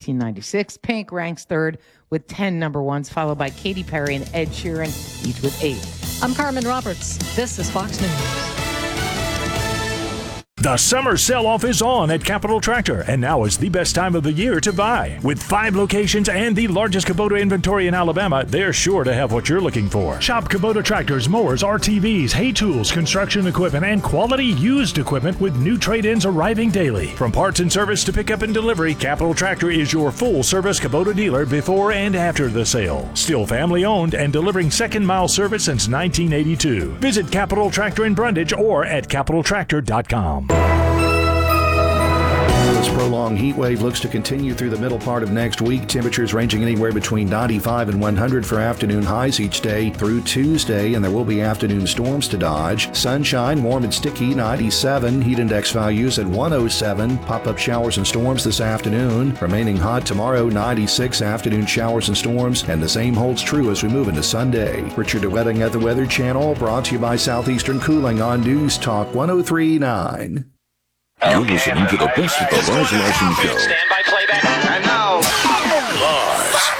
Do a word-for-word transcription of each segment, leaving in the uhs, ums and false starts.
nineteen ninety-six. Pink ranks third with ten number ones, followed by Katy Perry and Ed Sheeran, each with eight. I'm Carmen Roberts. This is Fox News. The summer sell-off is on at Capital Tractor, and now is the best time of the year to buy. With five locations and the largest Kubota inventory in Alabama, they're sure to have what you're looking for. Shop Kubota tractors, mowers, R T Vs, hay tools, construction equipment, and quality used equipment with new trade-ins arriving daily. From parts and service to pickup and delivery, Capital Tractor is your full-service Kubota dealer before and after the sale. Still family-owned and delivering second-mile service since nineteen eighty-two. Visit Capital Tractor in Brundage or at capital tractor dot com. This prolonged heat wave looks to continue through the middle part of next week. Temperatures ranging anywhere between ninety-five and one hundred for afternoon highs each day through Tuesday, and there will be afternoon storms to dodge. Sunshine, warm and sticky, ninety-seven. Heat index values at one oh seven. Pop-up showers and storms this afternoon. Remaining hot tomorrow, ninety-six. Afternoon showers and storms, and the same holds true as we move into Sunday. Richard DeWetting at the Weather Channel, brought to you by Southeastern Cooling on News Talk one oh three point nine. You're listening to the best of the Lars Larson Show. Standby playback. And now, Lars.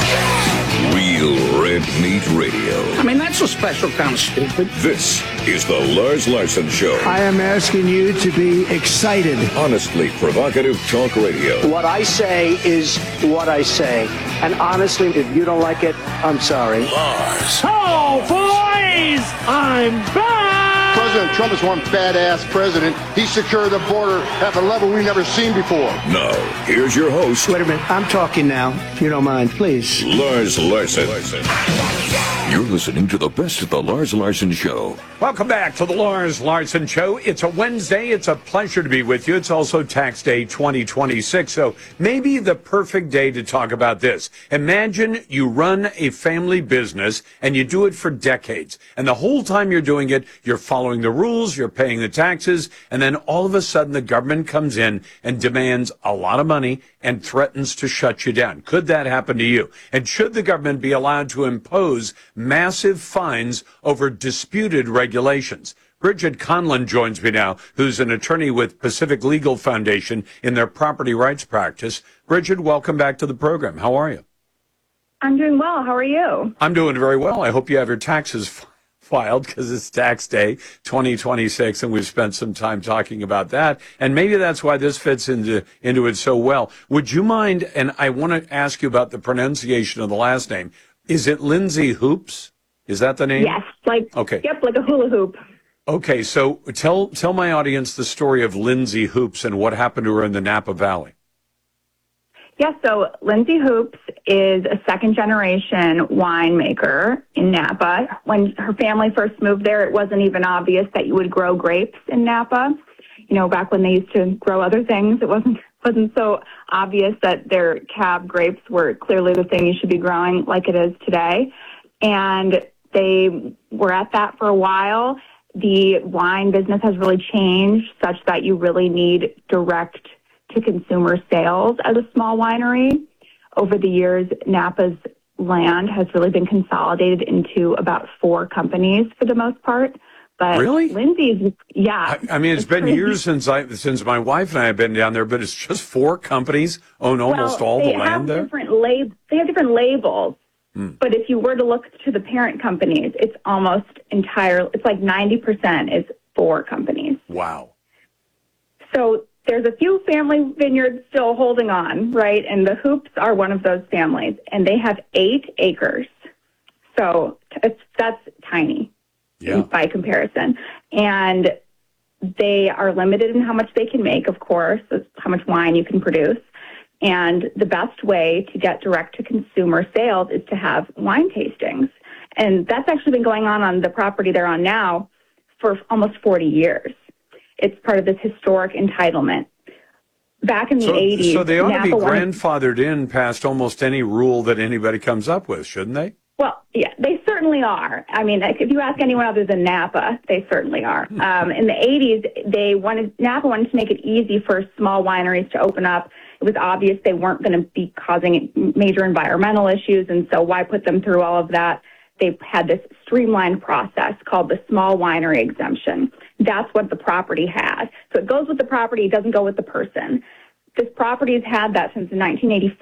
Real red meat radio. I mean, that's a special kind of stupid. This is the Lars Larson Show. I am asking you to be excited. Honestly provocative talk radio. What I say is what I say. And honestly, if you don't like it, I'm sorry. Lars. Oh, boys! I'm back! President Trump is one badass president. He secured the border at a level we've never seen before. Now, here's your host. Wait a minute. I'm talking now, if you don't mind, please. Lars Larson. You're listening to the best of the Lars Larson Show. Welcome back to the Lars Larson Show. It's a Wednesday. It's a pleasure to be with you. It's also Tax Day twenty twenty-six, so maybe the perfect day to talk about this. Imagine you run a family business and you do it for decades. And the whole time you're doing it, you're following the rules, you're paying the taxes, and then all of a sudden the government comes in and demands a lot of money and threatens to shut you down. Could that happen to you? And should the government be allowed to impose massive fines over disputed regulations? Bridget Conlon joins me now, who's an attorney with Pacific Legal Foundation in their property rights practice. Bridget, welcome back to the program. How are you? I'm doing well. How are you? I'm doing very well. I hope you have your taxes f- filed because it's tax day twenty twenty-six, and we've spent some time talking about that. And maybe that's why this fits into, into it so well. Would you mind, and I want to ask you about the pronunciation of the last name. Is it Lindsay Hoops? Is that the name? Yes. Like, okay. Yep, like a hula hoop. Okay, so tell tell my audience the story of Lindsay Hoops and what happened to her in the Napa Valley. Yes, so Lindsay Hoops is a second-generation winemaker in Napa. When her family first moved there, it wasn't even obvious that you would grow grapes in Napa. You know, back when they used to grow other things, it wasn't wasn't so obvious that their cab grapes were clearly the thing you should be growing like it is today. And they were at that for a while. The wine business has really changed such that you really need direct to consumer sales as a small winery. Over the years, Napa's land has really been consolidated into about four companies for the most part. But really? Lindsay's, yeah. I, I mean, it's, it's been crazy. years since I since my wife and I have been down there, but it's just four companies own almost well, all the they have land there. Different lab- they have different labels. Hmm. But if you were to look to the parent companies, it's almost entire. It's like ninety percent is four companies. Wow. So there's a few family vineyards still holding on, right? And the Hoops are one of those families, and they have eight acres. So it's, that's tiny yeah. by comparison. And they are limited in how much they can make, of course, how much wine you can produce. And the best way to get direct-to-consumer sales is to have wine tastings. And that's actually been going on on the property they're on now for almost forty years. It's part of this historic entitlement. Back in the so, eighties... So they ought Napa to be wanted, grandfathered in past almost any rule that anybody comes up with, shouldn't they? Well, yeah, they certainly are. I mean, if you ask anyone other than Napa, they certainly are. Um, in the eighties, they wanted Napa wanted to make it easy for small wineries to open up. It was obvious they weren't going to be causing major environmental issues, and so why put them through all of that? They had this streamlined process called the small winery exemption. That's what the property had. So it goes with the property, it doesn't go with the person. This property has had that since nineteen